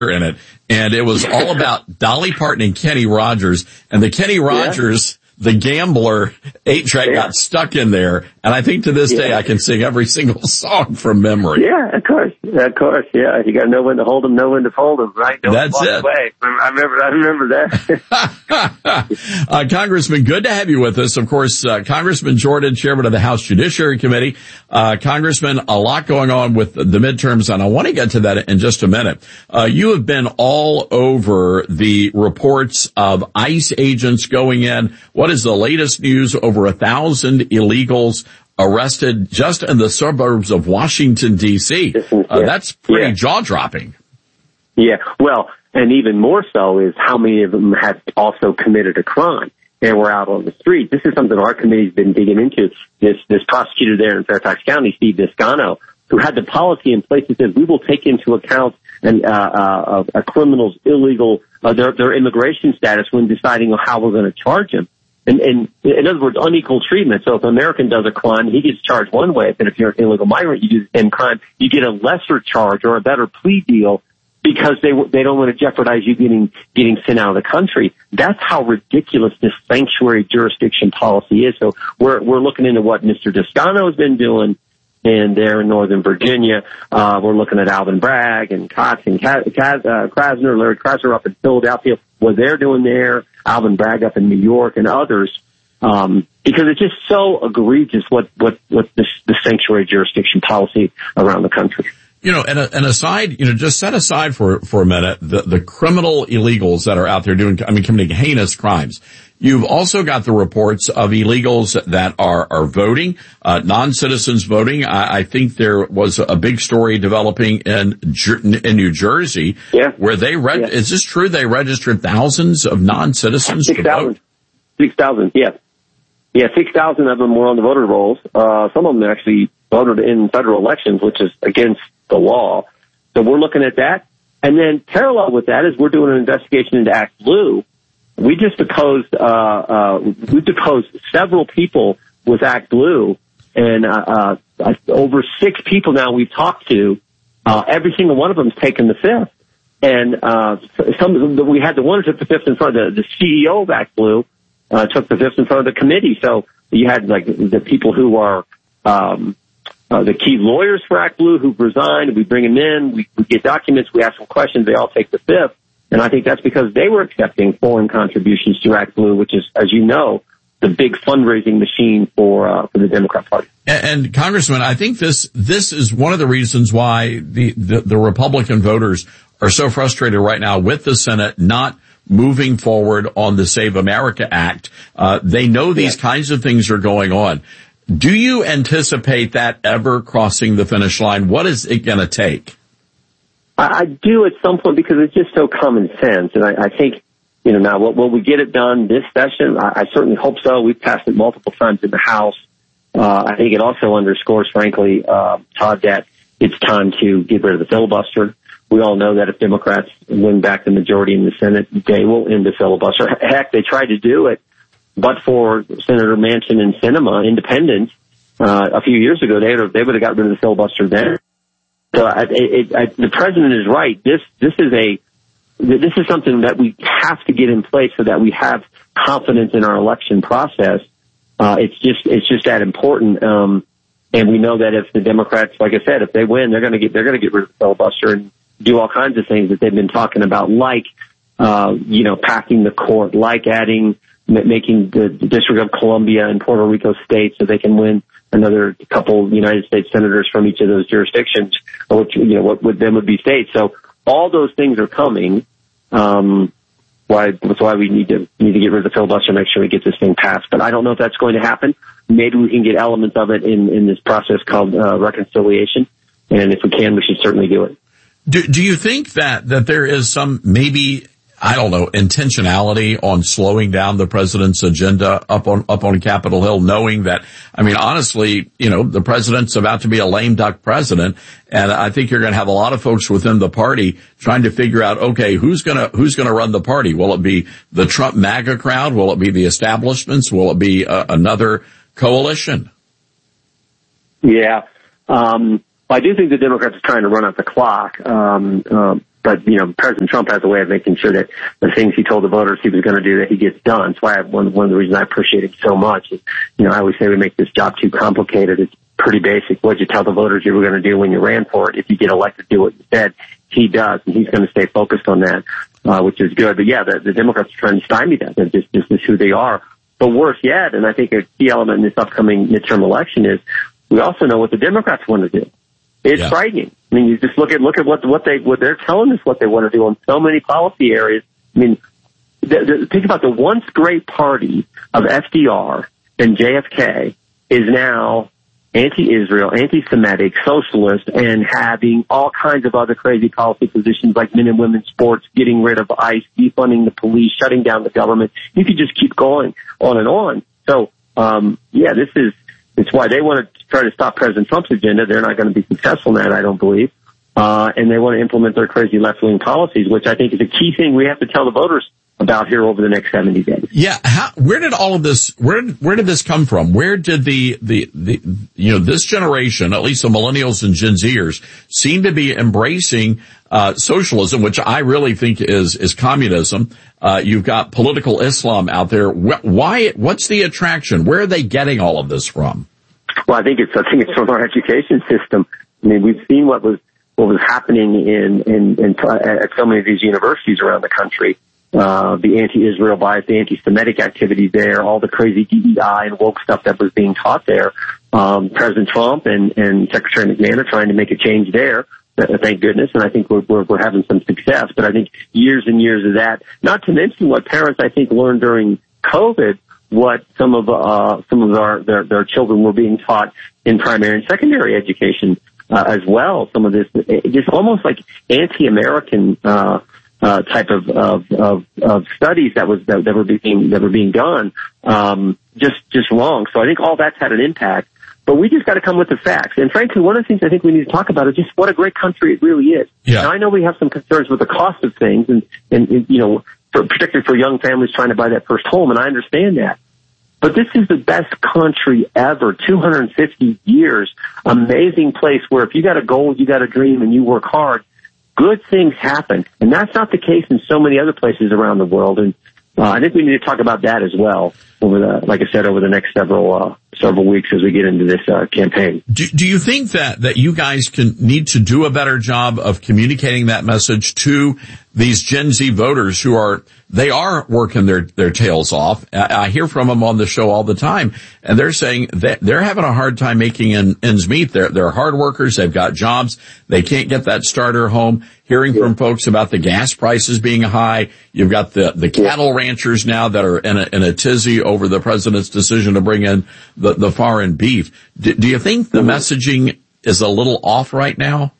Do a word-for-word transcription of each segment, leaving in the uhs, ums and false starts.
in it, and it was all about Dolly Parton and Kenny Rogers, and the Kenny Rogers, yeah. the gambler eight track yeah. got stuck in there, and I think to this yeah. day I can sing every single song from memory. Yeah, of course, of course, yeah. You got to know when to hold them, know when to fold them, right? Don't That's walk it. Away. I remember, I remember that. uh, Congressman, good to have you with us. Of course, uh, Congressman Jordan, chairman of the House Judiciary Committee. Uh, Congressman, a lot going on with the midterms, and I want to get to that in just a minute. Uh, you have been all over the reports of ICE agents going in. What is the latest news? Over a thousand illegals arrested just in the suburbs of Washington, D C. Uh, yeah. That's pretty yeah. jaw-dropping. Yeah, well, and even more so is how many of them have also committed a crime and were out on the street. This is something our committee's been digging into. This this prosecutor there in Fairfax County, Steve Niscano, who had the policy in place that says we will take into account an, uh, uh, a criminal's illegal, uh, their, their immigration status when deciding on how we're going to charge them. And, and in other words, unequal treatment. So if an American does a crime, he gets charged one way. But if you're an illegal migrant, you do the same crime, you get a lesser charge or a better plea deal because they they don't want to jeopardize you getting getting sent out of the country. That's how ridiculous this sanctuary jurisdiction policy is. So we're we're looking into what Mister Descano has been doing. And there in Northern Virginia, uh, we're looking at Alvin Bragg and Cox and Kaz, Kaz, uh, Krasner, Larry Krasner up in Philadelphia, what they're doing there, Alvin Bragg up in New York and others, um, because it's just so egregious what, what, what this, the sanctuary jurisdiction policy around the country. You know, and, and aside, you know, just set aside for, for a minute the, the criminal illegals that are out there doing, I mean, committing heinous crimes. You've also got the reports of illegals that are, are voting, uh, non-citizens voting. I, I think there was a big story developing in, in New Jersey yeah. where they read, yeah. is this true? They registered thousands of non-citizens six, to vote? six thousand, yeah. Yeah, six thousand of them were on the voter rolls. Uh, some of them actually voted in federal elections, which is against the law. So we're looking at that. And then parallel with that is we're doing an investigation into Act Blue. We just deposed, uh, uh, we deposed several people with Act Blue, and, uh, uh, over six people now we've talked to, uh, every single one of them's taken the fifth. And, uh, some of them, we had the one who took the fifth in front of the, the C E O of Act Blue, uh, took the fifth in front of the committee. So you had like the people who are, um, uh, the key lawyers for Act Blue who've resigned. We bring them in, we, we get documents, we ask them questions, they all take the fifth. And I think that's because they were accepting foreign contributions to Act Blue, which is, as you know, the big fundraising machine for uh, for the Democrat Party. And, and Congressman, I think this this is one of the reasons why the, the the Republican voters are so frustrated right now with the Senate not moving forward on the Save America Act. Uh, they know these yeah. kinds of things are going on. Do you anticipate that ever crossing the finish line? What is it going to take? I do at some point because it's just so common sense. And I, I think, you know, now will, will we get it done this session? I, I certainly hope so. We've passed it multiple times in the House. Uh, I think it also underscores, frankly, uh, Todd, that it's time to get rid of the filibuster. We all know that if Democrats win back the majority in the Senate, they will end the filibuster. Heck, they tried to do it, but for Senator Manchin and Sinema, independents, uh, a few years ago, they would have, they would have got rid of the filibuster then. So I, it, I, the president is right. This this is a this is something that we have to get in place so that we have confidence in our election process. Uh, it's just it's just that important, um, and we know that if the Democrats, like I said, if they win, they're going to get they're going to get rid of the filibuster and do all kinds of things that they've been talking about, like uh, you know, packing the court, like adding making the District of Columbia and Puerto Rico states so they can win another couple United States senators from each of those jurisdictions, which, you know, what would then would be states. So all those things are coming. Um, why, that's why we need to, need to get rid of the filibuster and make sure we get this thing passed. But I don't know if that's going to happen. Maybe we can get elements of it in, in this process called, uh, reconciliation. And if we can, we should certainly do it. Do, do you think that, that there is some, maybe, I don't know, intentionality on slowing down the president's agenda up on, up on Capitol Hill, knowing that, I mean, honestly, you know, the president's about to be a lame duck president. And I think you're going to have a lot of folks within the party trying to figure out, okay, who's going to, who's going to run the party? Will it be the Trump MAGA crowd? Will it be the establishments? Will it be uh, another coalition? Yeah. Um, I do think the Democrats are trying to run out the clock. Um, um, but, you know, President Trump has a way of making sure that the things he told the voters he was going to do, that he gets done. That's why I, one, one of the reasons I appreciate him so much is, you know, I always say we make this job too complicated. It's pretty basic. What did you tell the voters you were going to do when you ran for it? If you get elected, do what you said. He does, and he's going to stay focused on that, uh, which is good. But yeah, the, the Democrats are trying to stymie that. They're just, this is who they are. But worse yet, and I think a key element in this upcoming midterm election is we also know what the Democrats want to do. It's yeah. frightening. I mean, you just look at, look at what, what they, what they're telling us what they want to do on so many policy areas. I mean, the, the, think about the once great party of F D R and J F K is now anti-Israel, anti-Semitic, socialist, and having all kinds of other crazy policy positions like men and women's sports, getting rid of ICE, defunding the police, shutting down the government. You could just keep going on and on. So, um, yeah, this is, it's why they want to try to stop President Trump's agenda. They're not going to be successful in that, I don't believe. Uh, and they want to implement their crazy left-wing policies, which I think is a key thing we have to tell the voters about here over the next seventy days. Yeah. How, where did all of this, where, where did this come from? Where did the, the, the, you know, this generation, at least the millennials and Gen Zers, seem to be embracing, uh, socialism, which I really think is, is communism. Uh, you've got political Islam out there. Why, what's the attraction? Where are they getting all of this from? Well, I think it's, I think it's from our education system. I mean, we've seen what was, what was happening in, in, in, at so many of these universities around the country. Uh, the anti-Israel bias, the anti-Semitic activities there, all the crazy D E I and woke stuff that was being taught there. Um, President Trump and, and Secretary McMahon are trying to make a change there. Uh, thank goodness. And I think we're, we're, we're having some success. But I think years and years of that, not to mention what parents, I think, learned during COVID, what some of, uh, some of our, their, their children were being taught in primary and secondary education, uh, as well. Some of this, just almost like anti-American, uh, Uh, type of, of, of, of studies that was, that, that were being, that were being done, um, just, just wrong. So I think all that's had an impact, but we just got to come with the facts. And frankly, one of the things I think we need to talk about is just what a great country it really is. Yeah. Now I know we have some concerns with the cost of things and, and, and you know, for, particularly for young families trying to buy that first home, and I understand that. But this is the best country ever, two hundred fifty years, amazing place where if you got a goal, you got a dream, and you work hard, good things happen, and that's not the case in so many other places around the world. And uh, I think we need to talk about that as well over the, like I said, over the next several uh, several weeks as we get into this uh, campaign. Do, do you think that that you guys can need to do a better job of communicating that message to these Gen Z voters who are they are working their their tails off? I, I hear from them on the show all the time, and they're saying that they're having a hard time making ends meet. They're they're hard workers. They've got jobs. They can't get that starter home. Hearing from folks about the gas prices being high. You've got the the cattle ranchers now that are in a, in a tizzy over the president's decision to bring in the, the foreign beef. Do, do you think the messaging is a little off right now?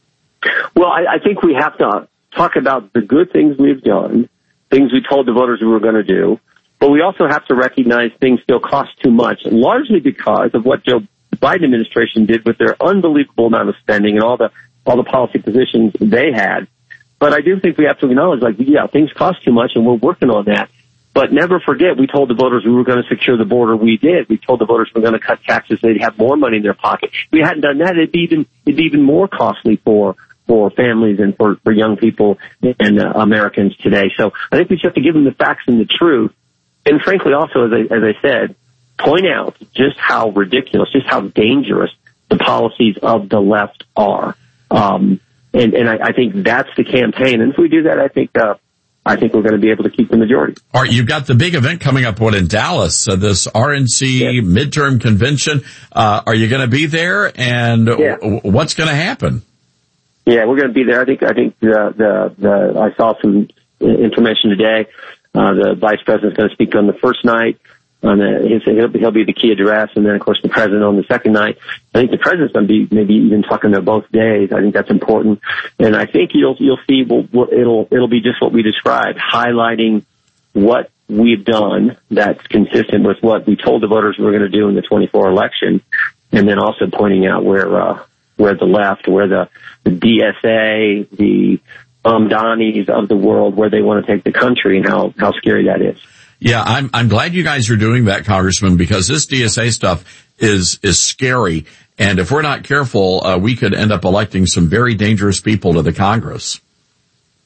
Well, I, I think we have to talk about the good things we've done, things we told the voters we were going to do, but we also have to recognize things still cost too much, largely because of what Joe Biden administration did with their unbelievable amount of spending and all the all the policy positions they had. But I do think we have to acknowledge, like, yeah, things cost too much, and we're working on that. But never forget, we told the voters we were going to secure the border. We did. We told the voters we were going to cut taxes. They'd have more money in their pocket. If we hadn't done that, it'd be even it'd be even more costly for for families and for, for young people and uh, Americans today. So I think we just have to give them the facts and the truth. And frankly, also, as I, as I said, point out just how ridiculous, just how dangerous the policies of the left are. Um, and, and I, I think that's the campaign. And if we do that, I think, uh, I think we're going to be able to keep the majority. All right, you've got the big event coming up, what, in Dallas, uh, this R N C yeah. midterm convention. Uh, are you going to be there? And yeah. w- what's going to happen? Yeah, we're going to be there. I think, I think the, the, the, I saw some information today. Uh, the vice president's going to speak on the first night. On the, he'll, he'll be the key address, and then of course the president on the second night. I think the president's going to be maybe even talking there both days. I think that's important, and I think you'll you'll see we'll, we'll, it'll it'll be just what we described, highlighting what we've done that's consistent with what we told the voters we were going to do in the twenty-four election, and then also pointing out where uh, where the left, where the, the D S A, the Mamdanis of the world, where they want to take the country, and how how scary that is. Yeah, I'm I'm glad you guys are doing that, Congressman, because this D S A stuff is is scary, and if we're not careful, uh, we could end up electing some very dangerous people to the Congress.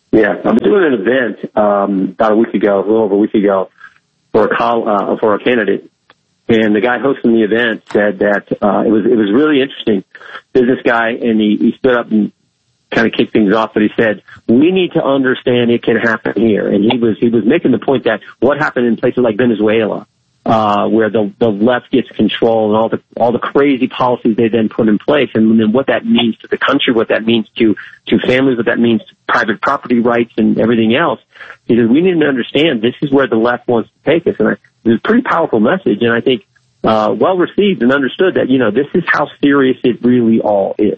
Yeah, I was doing an event um, about a week ago, a little over a week ago, for a call, uh, for a candidate, and the guy hosting the event said that uh, it was it was really interesting. Business guy, and he, he stood up and kind of kicked things off, but he said, "We need to understand it can happen here." And he was he was making the point that what happened in places like Venezuela, uh, where the the left gets control and all the all the crazy policies they then put in place, and then what that means to the country, what that means to to families, what that means to private property rights and everything else. He says we need to understand this is where the left wants to take us, and I, it was a pretty powerful message, and I think uh, well received and understood that you know this is how serious it really all is.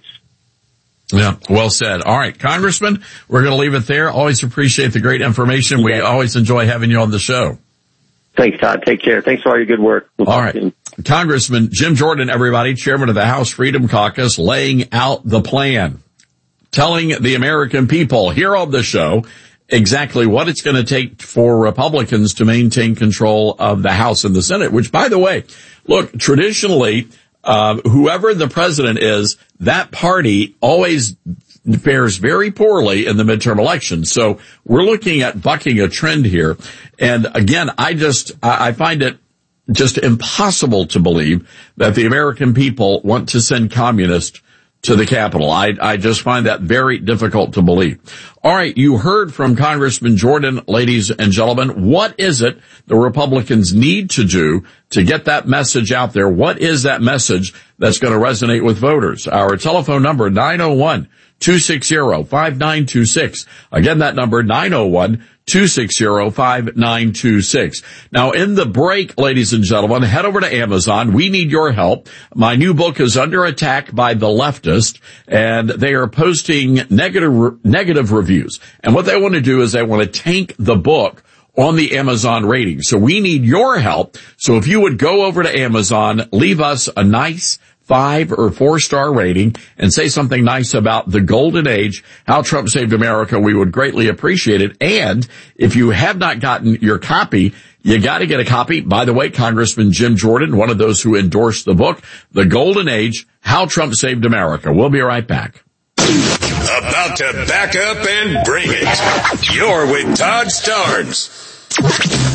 Yeah, well said. All right, Congressman, we're going to leave it there. Always appreciate the great information. We yeah. always enjoy having you on the show. Thanks, Todd. Take care. Thanks for all your good work. We'll all right. Soon. Congressman Jim Jordan, everybody, chairman of the House Freedom Caucus, laying out the plan, telling the American people here on the show exactly what it's going to take for Republicans to maintain control of the House and the Senate, which, by the way, look, traditionally, Uh, whoever the president is, that party always fares very poorly in the midterm elections. So we're looking at bucking a trend here. And again, I just, I find it just impossible to believe that the American people want to send communists to the Capitol. I, I just find that very difficult to believe. All right, you heard from Congressman Jordan, ladies and gentlemen. What is it the Republicans need to do to get that message out there? What is that message that's going to resonate with voters? Our telephone number, nine oh one, two six zero, five nine two six. Again, that number, nine oh one, two six zero, five nine two six. Now, in the break, ladies and gentlemen, head over to Amazon. We need your help. My new book is under attack by the leftist, and they are posting negative, negative reviews. And what they want to do is they want to tank the book on the Amazon rating. So we need your help. So if you would go over to Amazon, leave us a nice five or four star rating and say something nice about the golden age, how Trump saved America, we would greatly appreciate it. And if you have not gotten your copy, you got to get a copy. By the way, Congressman Jim Jordan, one of those who endorsed the book, The Golden Age, How Trump Saved America. We'll be right back. About to back up and bring it. You're with Todd Starnes.